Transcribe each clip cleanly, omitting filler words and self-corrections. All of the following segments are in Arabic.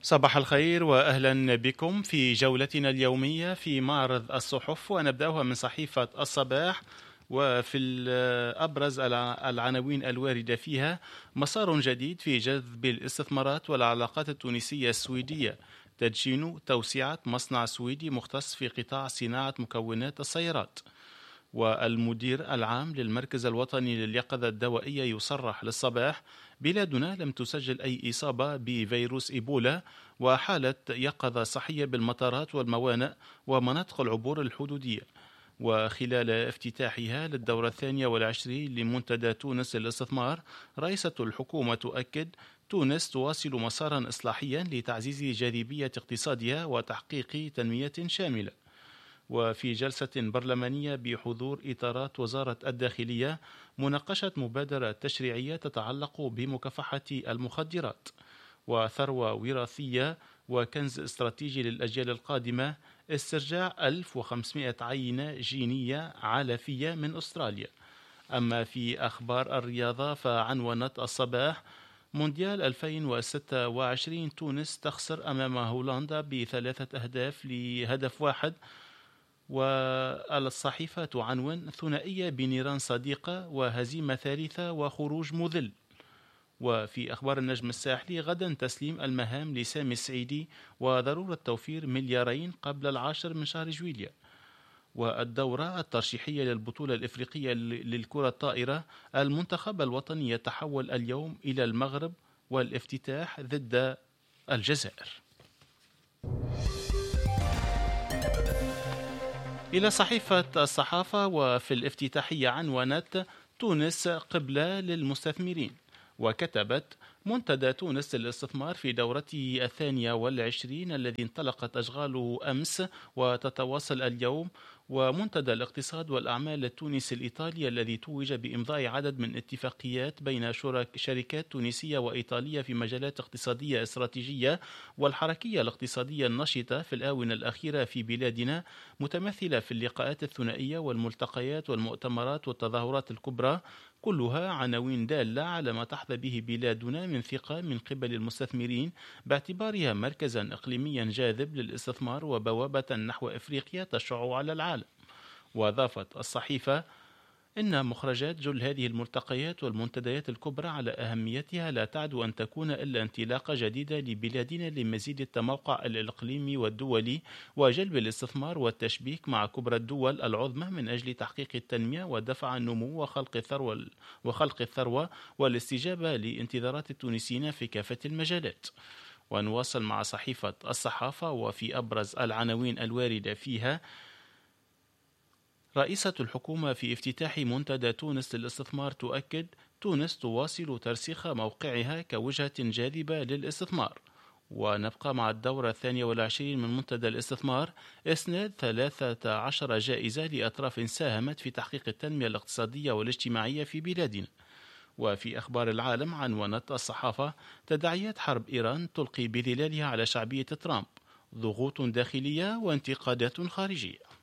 صباح الخير وأهلا بكم في جولتنا اليومية في معرض الصحف، ونبدأها من صحيفة الصباح. وفي أبرز العناوين الواردة فيها: مسار جديد في جذب الاستثمارات والعلاقات التونسية السويدية، تدشين توسعة مصنع سويدي مختص في قطاع صناعة مكونات السيارات. والمدير العام للمركز الوطني لليقظة الدوائية يصرح للصباح: بلادنا لم تسجل أي إصابة بفيروس إيبولا، وحالة يقظة صحية بالمطارات والموانئ ومناطق العبور الحدودية. وخلال افتتاحها للدورة 22 لمنتدى تونس للاستثمار، رئيسة الحكومة تؤكد: تونس تواصل مسارا إصلاحيا لتعزيز جاذبية اقتصادها وتحقيق تنمية شاملة. وفي جلسة برلمانية بحضور إطارات وزارة الداخلية، مناقشة مبادرة تشريعية تتعلق بمكافحة المخدرات. وثروة وراثية وكنز استراتيجي للأجيال القادمة، استرجاع 1500 عينة جينية علفية من أستراليا. أما في أخبار الرياضة فعنونت الصباح: مونديال 2026 تونس تخسر أمام هولندا ب3 أهداف لهدف واحد. والصحيفة تعنون: ثنائية بنيران صديقة وهزيمة ثالثة وخروج مذل. وفي أخبار النجم الساحلي: غدا تسليم المهام لسامي السعيدي وضرورة توفير 2 مليار قبل 10 من شهر جويليا. والدورة الترشيحية للبطولة الإفريقية للكرة الطائرة، المنتخب الوطني يتحول اليوم إلى المغرب والافتتاح ضد الجزائر. إلى صحيفة الصحافة، وفي الافتتاحية عنونت: تونس قبلة للمستثمرين. وكتبت: منتدى تونس للاستثمار في دورته 22 الذي انطلقت أشغاله أمس وتتواصل اليوم، ومنتدى الاقتصاد والأعمال التونسي الإيطالي الذي توج بإمضاء عدد من اتفاقيات بين شركات تونسية وإيطالية في مجالات اقتصادية استراتيجية والحركية الاقتصادية النشطة في الآونة الأخيرة في بلادنا، متمثلة في اللقاءات الثنائية والملتقيات والمؤتمرات والتظاهرات الكبرى، كلها عناوين دالة على ما تحظى به بلادنا من ثقة من قبل المستثمرين، باعتبارها مركزا إقليميا جاذب للاستثمار وبوابة نحو إفريقيا تشع على العالم. وأضافت الصحيفة: إن مخرجات جل هذه الملتقيات والمنتديات الكبرى على أهميتها لا تعد أن تكون إلا انطلاقة جديدة لبلادنا لمزيد التموقع الإقليمي والدولي وجلب الاستثمار والتشبيك مع كبرى الدول العظمى من أجل تحقيق التنمية ودفع النمو وخلق الثروة والاستجابة لانتظارات التونسيين في كافة المجالات. ونواصل مع صحيفة الصحافة، وفي أبرز العناوين الواردة فيها: رئيسة الحكومة في افتتاح منتدى تونس للاستثمار تؤكد: تونس تواصل ترسيخ موقعها كوجهة جاذبة للاستثمار. ونبقى مع الدورة 22 من منتدى الاستثمار، إسناد 13 جائزة لأطراف ساهمت في تحقيق التنمية الاقتصادية والاجتماعية في بلادنا. وفي أخبار العالم عنونت الصحافة: تداعيات حرب إيران تلقي بظلالها على شعبية ترامب، ضغوط داخلية وانتقادات خارجية.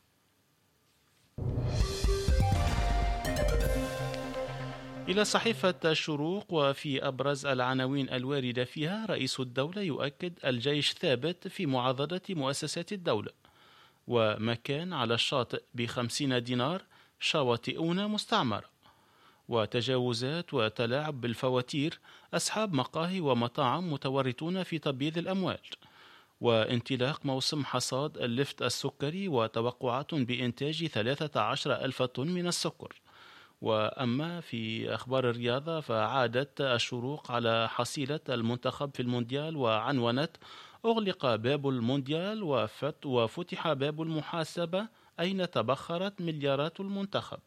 إلى صحيفة الشروق، وفي أبرز العناوين الواردة فيها: رئيس الدولة يؤكد: الجيش ثابت في معاضدة مؤسسات الدولة. ومكان على الشاطئ ب50 دينار، شواطئون مستعمرة. وتجاوزات وتلاعب بالفواتير، أصحاب مقاهي ومطاعم متورطون في تبييض الأموال. وانطلاق موسم حصاد اللفت السكري وتوقعات بإنتاج 13,000 طن من السكر. وأما في أخبار الرياضة فعادت الشروق على حصيلة المنتخب في المونديال وعنونت: أغلق باب المونديال وفتح باب المحاسبة أين تبخرت مليارات المنتخب.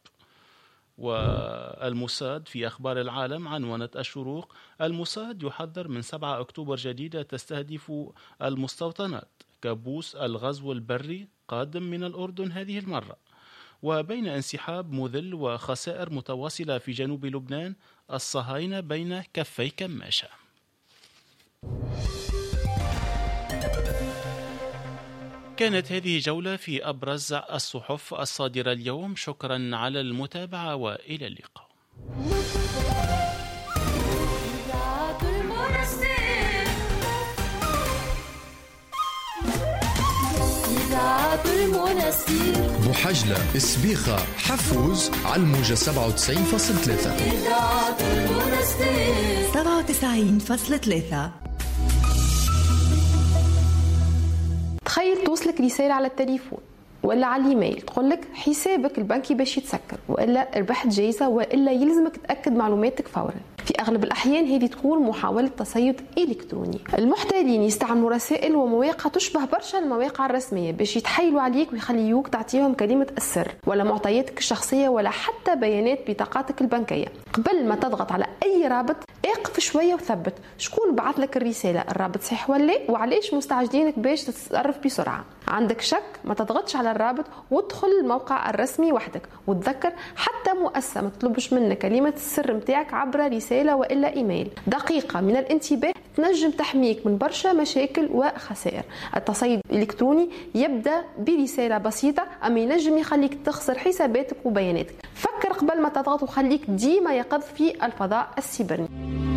والموساد في أخبار العالم عنونت الشروق: الموساد يحذر من 7 أكتوبر جديدة تستهدف المستوطنات، كابوس الغزو البري قادم من الأردن هذه المرة. وبين انسحاب مذل وخسائر متواصلة في جنوب لبنان، الصهاينة بين كفي كماشة. كانت هذه جولة في أبرز الصحف الصادرة اليوم. شكرا على المتابعة وإلى اللقاء. إذاعة المنستير. بوحجلة، سبيخة، حفوز على الموجة 97.3. إذاعة المنستير 97.3. تخيل توصلك رسالة على التليفون ولا على الايميل تقول لك حسابك البنكي باش يتسكر، والا ربحت جائزه، والا يلزمك تاكد معلوماتك فورا. في اغلب الاحيان هذه تكون محاوله تصيد الكتروني. المحتالين يستعملوا رسائل ومواقع تشبه برشا المواقع الرسميه باش يتحايلوا عليك ويخليوك تعطيهم كلمه السر ولا معطياتك الشخصيه ولا حتى بيانات بطاقاتك البنكيه. قبل ما تضغط على اي رابط اقف شويه وثبت شكون بعث لك الرساله، الرابط صحيح ولا وعلاش مستعجلينك باش تتصرف بسرعه. عندك شك ما تضغطش على الرابط وادخل الموقع الرسمي وحدك، وتذكر حتى مؤسسه ما تطلبش منك كلمه السر نتاعك عبر رساله والا ايميل. دقيقه من الانتباه تنجم تحميك من برشا مشاكل وخسائر. التصيد الالكتروني يبدا برساله بسيطه اما ينجم يخليك تخسر حساباتك وبياناتك. فكر قبل ما تضغط وخليك ديما يقظ في الفضاء السيبراني.